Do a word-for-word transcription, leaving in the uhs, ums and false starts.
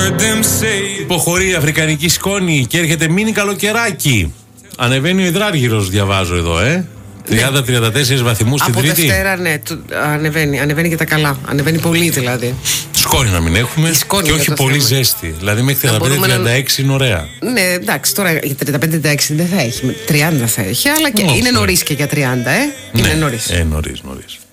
Υποχωρεί η αφρικανική σκόνη και έρχεται μίνι καλοκαιράκι. Ανεβαίνει ο υδράργυρος, διαβάζω εδώ, ε. τριάντα με τριάντα τέσσερις βαθμούς την Από Τρίτη. Δευτέρα, ναι, του, ανεβαίνει, ανεβαίνει και τα καλά. Ανεβαίνει πολύ δηλαδή. Σκόνη να μην έχουμε. Και όχι πολύ θέμα. Ζέστη. Δηλαδή μέχρι τριάντα πέντε τριάντα έξι να... είναι ωραία. Ναι, εντάξει, τώρα για τριάντα πέντε τριάντα έξι δεν θα έχει. τριάντα θα έχει, αλλά και... είναι νωρίς και για τριάντα, ε. Ναι, είναι νωρίς. Ε, νωρίς, νωρίς.